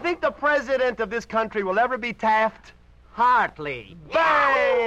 think the president of this country will ever be Taft? Hartley. Bang!